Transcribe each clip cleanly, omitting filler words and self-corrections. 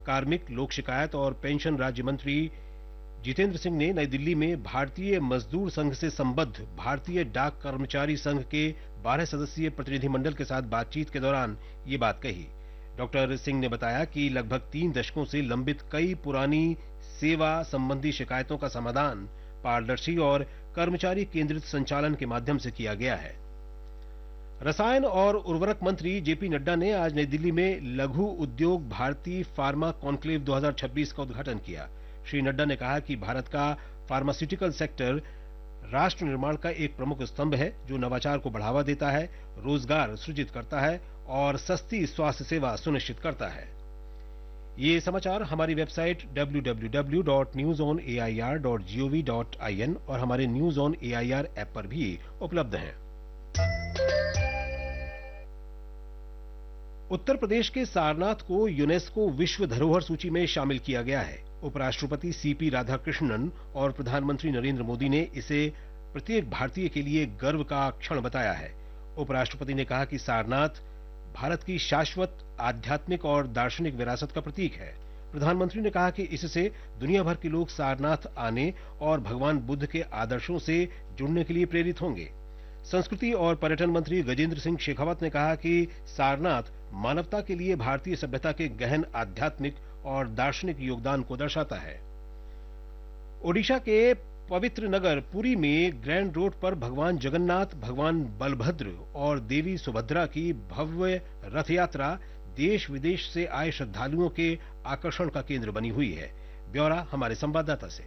कार्मिक, लोक शिकायत और पेंशन राज्य मंत्री जितेंद्र सिंह ने नई दिल्ली में भारतीय मजदूर संघ से संबद्ध भारतीय डाक कर्मचारी संघ के 12 सदस्यीय प्रतिनिधिमंडल के साथ बातचीत के दौरान ये बात कही। डॉक्टर सिंह ने बताया कि लगभग 3 दशकों से लंबित कई पुरानी सेवा संबंधी शिकायतों का समाधान पारदर्शी और कर्मचारी केंद्रित संचालन के माध्यम से किया गया है। रसायन और उर्वरक मंत्री जेपी नड्डा ने आज नई दिल्ली में लघु उद्योग भारती फार्मा कॉन्क्लेव 2026 का उद्घाटन किया। श्री नड्डा ने कहा कि भारत का फार्मास्यूटिकल सेक्टर राष्ट्र निर्माण का एक प्रमुख स्तंभ है, जो नवाचार को बढ़ावा देता है, रोजगार सृजित करता है और सस्ती स्वास्थ्य सेवा सुनिश्चित करता है। ये समाचार हमारी वेबसाइट www.newsonair.gov.in और हमारे न्यूज ऑन एआईआर ऐप पर भी उपलब्ध हैं। उत्तर प्रदेश के सारनाथ को यूनेस्को विश्व धरोहर सूची में शामिल किया गया है। उपराष्ट्रपति सीपी राधाकृष्णन और प्रधानमंत्री नरेंद्र मोदी ने इसे प्रत्येक भारतीय के लिए गर्व का क्षण बताया है। उपराष्ट्रपति ने कहा कि सारनाथ भारत की शाश्वत आध्यात्मिक और दार्शनिक विरासत का प्रतीक है। प्रधानमंत्री ने कहा कि इससे दुनिया भर के लोग सारनाथ आने और भगवान बुद्ध के आदर्शों से जुड़ने के लिए प्रेरित होंगे। संस्कृति और पर्यटन मंत्री गजेंद्र सिंह शेखावत ने कहा कि सारनाथ मानवता के लिए भारतीय सभ्यता के गहन आध्यात्मिक और दार्शनिक योगदान को दर्शाता है। ओडिशा के पवित्र नगर पुरी में ग्रैंड रोड पर भगवान जगन्नाथ, भगवान बलभद्र और देवी सुभद्रा की भव्य रथ यात्रा देश विदेश से आए श्रद्धालुओं के आकर्षण का केंद्र बनी हुई है। ब्यौरा हमारे संवाददाता से।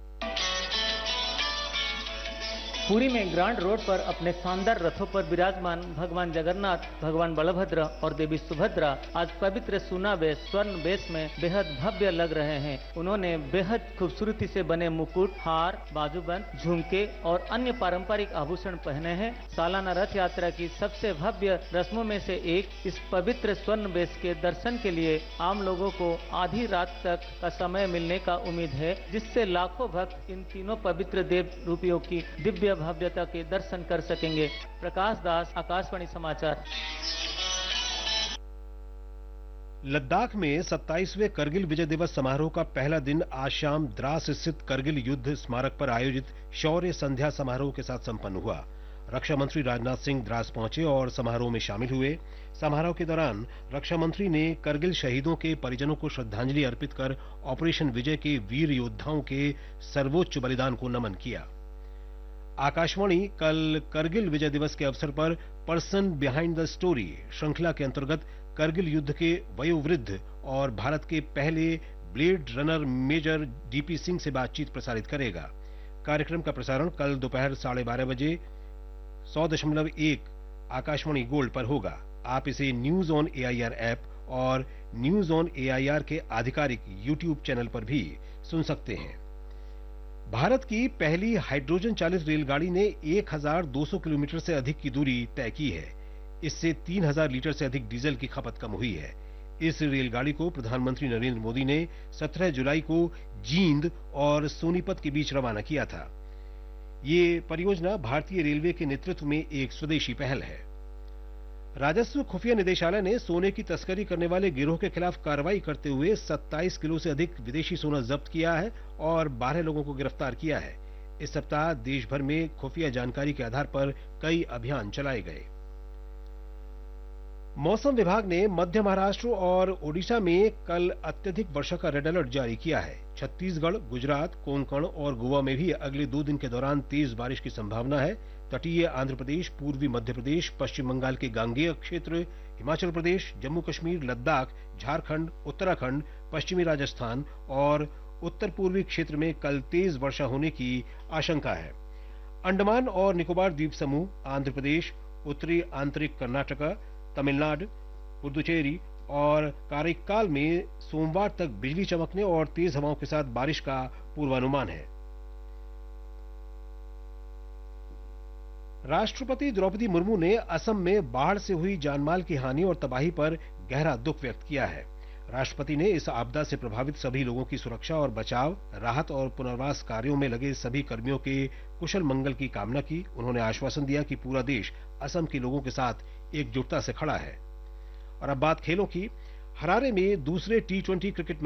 पुरी में ग्रांड रोड पर अपने शानदार रथों पर विराजमान भगवान जगन्नाथ, भगवान बलभद्र और देवी सुभद्रा आज पवित्र सुना वेश स्वर्ण वेश में बेहद भव्य लग रहे हैं। उन्होंने बेहद खूबसूरती से बने मुकुट, हार, बाजूबंद, झुमके और अन्य पारंपरिक आभूषण पहने हैं। सालाना रथ यात्रा की सबसे भव्य रस्मों में से एक इस पवित्र स्वर्ण वेश के दर्शन के लिए आम लोगों को आधी रात तक का समय मिलने का उम्मीद है, जिससे लाखों भक्त इन तीनों पवित्र देव रूपियों की दिव्य भव्यता के दर्शन कर सकेंगे। प्रकाश दास, आकाशवाणी समाचार। लद्दाख में 27वें करगिल विजय दिवस समारोह का पहला दिन आज शाम द्रास स्थित करगिल युद्ध स्मारक पर आयोजित शौर्य संध्या समारोह के साथ संपन्न हुआ। रक्षा मंत्री राजनाथ सिंह द्रास पहुंचे और समारोह में शामिल हुए। समारोह के दौरान रक्षा मंत्री ने करगिल शहीदों के परिजनों को श्रद्धांजलि अर्पित कर ऑपरेशन विजय के वीर योद्धाओं के सर्वोच्च बलिदान को नमन किया। आकाशवाणी कल करगिल विजय दिवस के अवसर पर पर्सन बिहाइंड द स्टोरी श्रृंखला के अंतर्गत करगिल युद्ध के वयोवृद्ध और भारत के पहले blade runner major DP Singh से बातचीत प्रसारित करेगा। कार्यक्रम का प्रसारण कल दोपहर 12:30 बजे 100.1 आकाशवाणी गोल्ड पर होगा। आप इसे न्यूज ऑन एआईआर ऐप और न्यूज ऑन एआईआर के आधिकारिक यूट्यूब चैनल पर भी सुन सकते हैं। भारत की पहली हाइड्रोजन चालित रेलगाड़ी ने 1200 किलोमीटर से अधिक की दूरी तय की है। इससे 3000 लीटर से अधिक डीजल की खपत कम हुई है। इस रेलगाड़ी को प्रधानमंत्री नरेंद्र मोदी ने 17 जुलाई को जींद और सोनीपत के बीच रवाना किया था। ये परियोजना भारतीय रेलवे के नेतृत्व में एक स्वदेशी पहल है। राजस्व खुफिया निदेशालय ने सोने की तस्करी करने वाले गिरोह के खिलाफ कार्रवाई करते हुए 27 किलो से अधिक विदेशी सोना जब्त किया है और 12 लोगों को गिरफ्तार किया है। इस सप्ताह देश भर में खुफिया जानकारी के आधार पर कई अभियान चलाए गए। मौसम विभाग ने मध्य महाराष्ट्र और ओडिशा में कल अत्यधिक वर्षा का रेड अलर्ट जारी किया है। छत्तीसगढ़, गुजरात, कोंकण और गोवा में भी अगले 2 दिन के दौरान तेज बारिश की संभावना है। तटीय आंध्र प्रदेश, पूर्वी मध्य प्रदेश, पश्चिम बंगाल के गांगेय क्षेत्र, हिमाचल प्रदेश, जम्मू कश्मीर, लद्दाख, झारखंड, उत्तराखंड, पश्चिमी राजस्थान और उत्तर पूर्वी क्षेत्र में कल तेज वर्षा होने की आशंका है। अंडमान और निकोबार द्वीप समूह, आंध्र प्रदेश, उत्तरी आंतरिक कर्नाटक, तमिलनाडु, पुदुचेरी और कारिक्काल में सोमवार तक बिजली चमकने और तेज हवाओं के साथ बारिश का पूर्वानुमान है। राष्ट्रपति द्रौपदी मुर्मू ने असम में बाढ़ से हुई जानमाल की हानि और तबाही पर गहरा दुख व्यक्त किया है। राष्ट्रपति ने इस आपदा से प्रभावित सभी लोगों की सुरक्षा और बचाव, राहत और पुनर्वास कार्यों में लगे सभी कर्मियों के कुशल मंगल की कामना की। उन्होंने आश्वासन दिया कि पूरा देश असम के लोगों के साथ एकजुटता से खड़ा है। और अब बात खेलों की। हरारे में दूसरे टी20 क्रिकेट